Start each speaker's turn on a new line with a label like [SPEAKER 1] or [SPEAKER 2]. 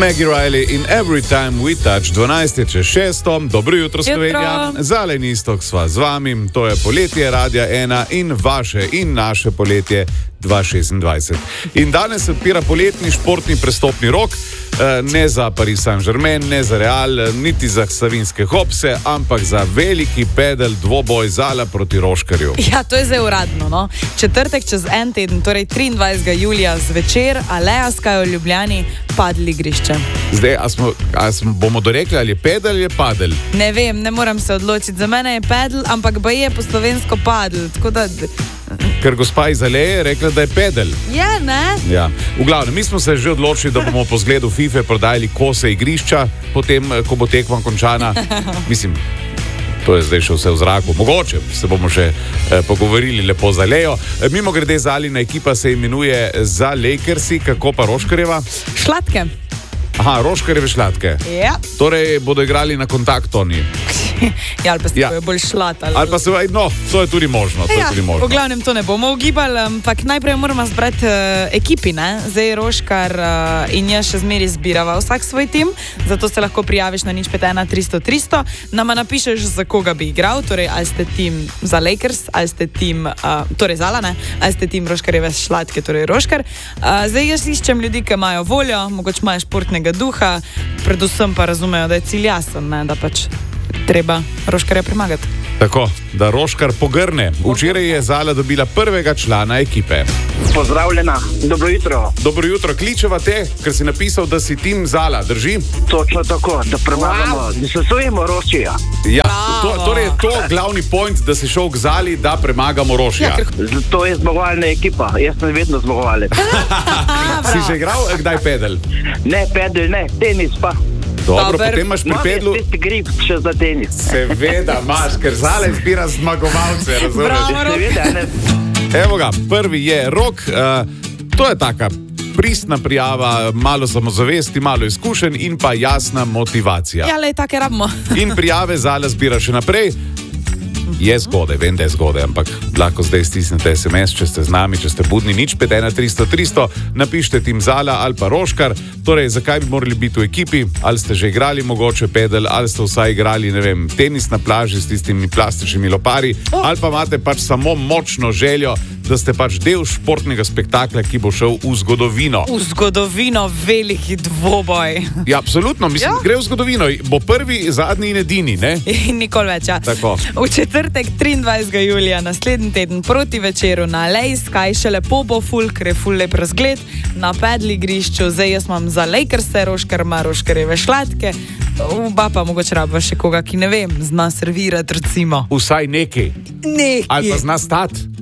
[SPEAKER 1] Maggie Riley in Every Time We Touch, 12:06. Dobro jutro, Slovenija. Zaleni istok sva z vami, to je poletje Radia 1 in vaše in naše poletje 2026. In danes se odpira poletni športni prestopni rok, ne za Paris Saint-Germain, ne za Real, niti za Savinjske Hopse, ampak za veliki pedel dvoboj Zala proti Roškarju.
[SPEAKER 2] Ja, to je zdaj uradno, no. Četrtek čez en teden, torej 23. julija zvečer, Aleja Skaj v Ljubljani, padli igrišče.
[SPEAKER 1] Zdaj, bomo dorekli, ali je pedel ali je padel?
[SPEAKER 2] Ne vem, ne moram se odločiti. Za mene je pedel, ampak je po slovensko padel, tako da...
[SPEAKER 1] Ker gospa iz Aleje rekla, da je pedel.
[SPEAKER 2] Je, ne?
[SPEAKER 1] Ja. V glavnem, mi smo se že odločili, da bomo po zgledu FIFA prodajali kose igrišča, potem, ko bo tekma končana. Mislim, to je zdaj še vse v zraku. Mogoče se bomo še pogovorili lepo z Alejo. Mimogrede, Zalina ekipa se imenuje za Lakersi, kako pa Roškarjeva?
[SPEAKER 2] Šlatke.
[SPEAKER 1] Aha, Roškarjeve šlatke.
[SPEAKER 2] Ja.
[SPEAKER 1] Torej bodo igrali na kontakt oni.
[SPEAKER 2] Ja, ali pa se bojo bolj šlatali.
[SPEAKER 1] Ali pa se, no, to je tudi možno.
[SPEAKER 2] Ja, v glavnem to ne bomo ugibali, ampak najprej moramo zbrati ekipi, ne? Zdaj Roškar in jaz še zmeri zbirava vsak svoj tim, zato se lahko prijaviš na 051 300 300, nama napišeš, za koga bi igral, torej ali ste tim za Lakers, ali ste tim, torej Zala, ne? Ali ste tim Roškarjeve šlatke, torej Roškar. Zdaj jaz iščem ljudi, ki imajo voljo, mogoče imajo športnega duha, predvsem pa razumejo, da je cilj jasen, ne? Da pač treba Roškarja premagati.
[SPEAKER 1] Tako, da Roškar pogrne. Včeraj je Zala dobila prvega člana ekipe.
[SPEAKER 3] Pozdravljena, dobro jutro.
[SPEAKER 1] Dobro jutro, kličeva te, ker si napisal, da si tim Zala, drži?
[SPEAKER 3] Točno tako, da premagamo, da se sojemo Roščija.
[SPEAKER 1] Ja, torej je to glavni point, da si šel k Zali, da premagamo Rošija.
[SPEAKER 3] Ja, to je zmagovalna ekipa, jaz sem vedno zmagovalec.
[SPEAKER 1] Si že igral kdaj pedel?
[SPEAKER 3] Ne, pedel ne, tenis pa.
[SPEAKER 1] Dobro, potem imaš pri pedlu...
[SPEAKER 3] Imam tisti grip še za tenis.
[SPEAKER 1] Seveda imaš, ker Zala izbira zmagovalce, razumeš?
[SPEAKER 3] Seveda, ne.
[SPEAKER 1] Evo ga, prvi je Rok, to je taka pristna prijava, malo samozavesti, malo izkušenj in pa jasna motivacija.
[SPEAKER 2] Ja, lej, take rabimo.
[SPEAKER 1] In prijave Zala zbira še naprej. Je zgodaj, vem, da je zgodaj, ampak lahko zdaj stisnete SMS, če ste z nami, če ste budni, 051 300 300, napišite tim Zala ali pa Roškar. Torej, zakaj bi morali biti v ekipi? Ali ste že igrali mogoče pedel, ali ste vsaj igrali, ne vem, tenis na plaži s tistimi plastičnimi lopari, ali pa imate pač samo močno željo, da ste pač del športnega spektakla, ki bo šel v zgodovino.
[SPEAKER 2] V zgodovino, veliki dvoboj.
[SPEAKER 1] Ja, absolutno, mislim, gre v zgodovino. Bo prvi, zadnji in edini, ne?
[SPEAKER 2] In nikoli več, ja.
[SPEAKER 1] Tako.
[SPEAKER 2] V četrtek 23. julija, naslednji teden proti večeru na Aleji Skaj, še lepo bo ful, ker je ful lep razgled, na pedli igrišču. Zdaj jaz imam za Lakerse, Roškar ima Roškarjeve šlatke, oba pa mogoče rabva še koga, ki ne vem, zna servirati recimo.
[SPEAKER 1] Vsaj nekaj.
[SPEAKER 2] Nekaj.
[SPEAKER 1] Ali pa zna stati.